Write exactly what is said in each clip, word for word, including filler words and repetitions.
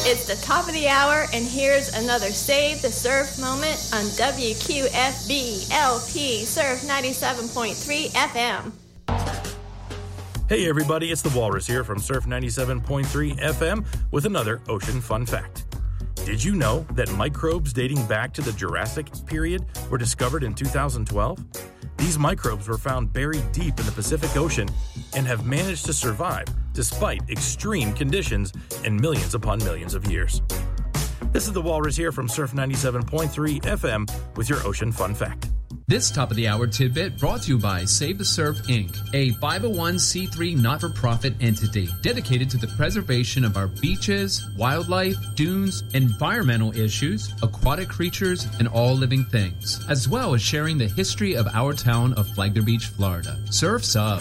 It's the top of the hour, and here's another Save the Surf moment on W Q F B L P Surf ninety-seven point three F M. Hey everybody, it's the Walrus here from Surf ninety-seven point three F M with another ocean fun fact. Did you know that microbes dating back to the Jurassic period were discovered in two thousand twelve? These microbes were found buried deep in the Pacific Ocean and have managed to survive despite extreme conditions and millions upon millions of years. This is the Walrus here from Surf ninety-seven point three F M with your ocean fun fact. This top-of-the-hour tidbit brought to you by Save the Surf, Incorporated, a five oh one c three not-for-profit entity dedicated to the preservation of our beaches, wildlife, dunes, environmental issues, aquatic creatures, and all living things, as well as sharing the history of our town of Flagler Beach, Florida. Surf's up!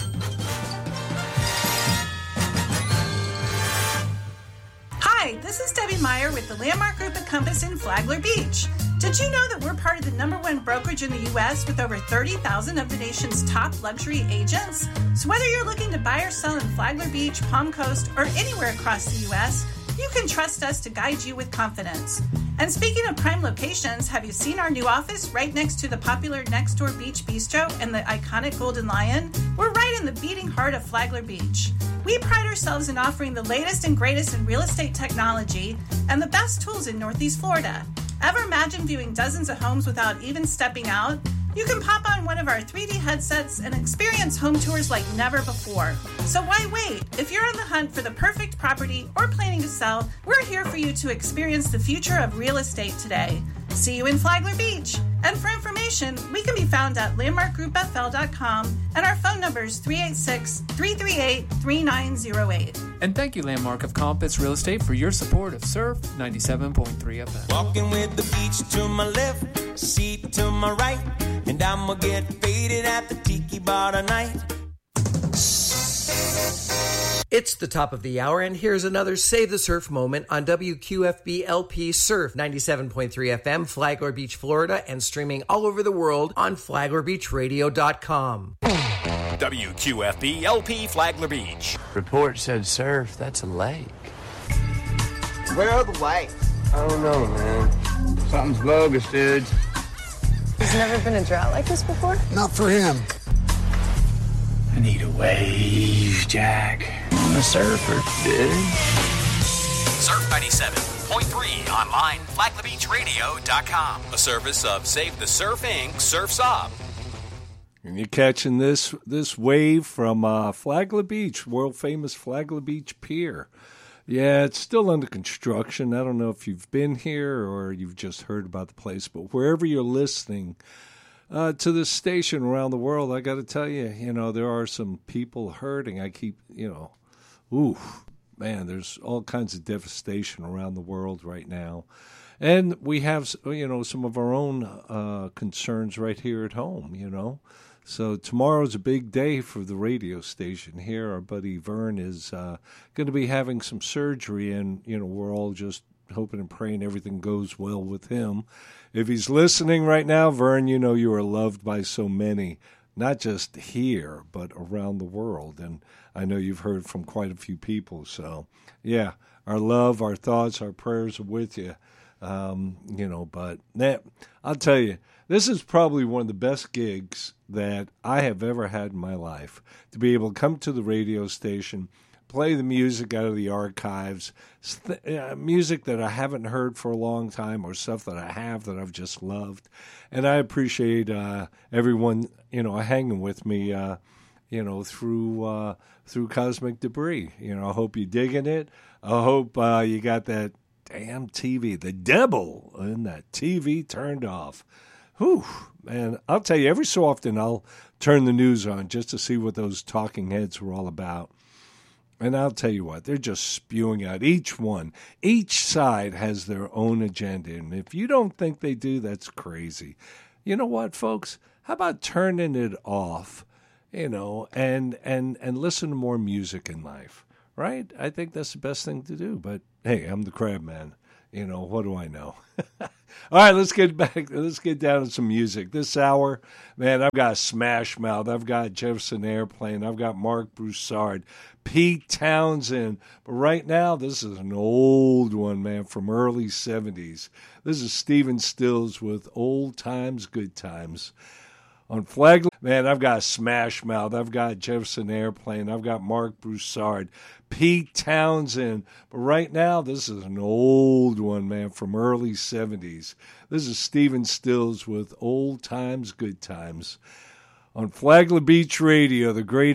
Hi, this is Debbie Meyer with the Landmark Group at Compass in Flagler Beach. Did you know that we're part of the number one brokerage in the U S with over thirty thousand of the nation's top luxury agents? So whether you're looking to buy or sell in Flagler Beach, Palm Coast, or anywhere across the U S, you can trust us to guide you with confidence. And speaking of prime locations, have you seen our new office right next to the popular Next Door Beach Bistro and the iconic Golden Lion? We're right in the beating heart of Flagler Beach. We pride ourselves in offering the latest and greatest in real estate technology and the best tools in Northeast Florida. Ever imagine viewing dozens of homes without even stepping out? You can pop on one of our three D headsets and experience home tours like never before. So why wait? If you're on the hunt for the perfect property or planning to sell, we're here for you to experience the future of real estate today. See you in Flagler Beach. And for information, we can be found at landmark group f l dot com, and our phone number is three eight six, three three eight, three nine zero eight. And thank you, Landmark of Compass Real Estate, for your support of Surf ninety-seven point three F M. Walking with the beach to my left, seat to my right, and I'ma get faded at the tiki bar tonight. It's the top of the hour, and here's another Save the Surf moment on W Q F B L P Surf ninety-seven point three F M, Flagler Beach, Florida, and streaming all over the world on flagler beach radio dot com. W Q F B L P Flagler Beach. Report said surf, that's a lake. Where are the lakes? I don't know, man. Something's bogus, dude. There's never been a drought like this before? Not for him. I need a wave, Jack. I'm a surfer, dude. Surf ninety-seven point three online, flagler beach radio dot com. A service of Save the Surf, Incorporated, Surf's Up. And you're catching this this wave from uh, Flagler Beach, world-famous Flagler Beach Pier. Yeah, it's still under construction. I don't know if you've been here or you've just heard about the place, but wherever you're listening uh, to this station around the world, I got to tell you, you know, there are some people hurting. I keep, you know, ooh, man, there's all kinds of devastation around the world right now. And we have, you know, some of our own uh, concerns right here at home, you know. So tomorrow's a big day for the radio station here. Our buddy Vern is uh, going to be having some surgery, and, you know, we're all just hoping and praying everything goes well with him. If he's listening right now, Vern, you know you are loved by so many, not just here, but around the world. And I know you've heard from quite a few people. So, yeah, our love, our thoughts, our prayers are with you. Um, you know, but nah, I'll tell you, this is probably one of the best gigs that I have ever had in my life, to be able to come to the radio station, play the music out of the archives, st- uh, music that I haven't heard for a long time or stuff that I have that I've just loved. And I appreciate uh, everyone, you know, hanging with me, uh, you know, through uh, through Cosmic Debris. You know, I hope you're digging it. I hope uh, you got that damn T V, the devil in that T V turned off. Whew, man, I'll tell you, every so often I'll turn the news on just to see what those talking heads were all about. And I'll tell you what, they're just spewing out. Each one, each side has their own agenda. And if you don't think they do, that's crazy. You know what, folks? How about turning it off, you know, and and and listen to more music in life, right? I think that's the best thing to do. But, hey, I'm the Crab Man. you know, what do I know? All right, let's get back. Let's get down to some music. This hour, man, I've got Smash Mouth. I've got Jefferson Airplane. I've got Mark Broussard, Pete Townsend. But right now, this is an old one, man, from early seventies. This is Stephen Stills with Old Times, Good Times. On Flag, man, I've got Smash Mouth. I've got Jefferson Airplane. I've got Mark Broussard, Pete Townsend. But right now, this is an old one, man, from early seventies. This is Stephen Stills with Old Times, Good Times. On Flagler Beach Radio, the great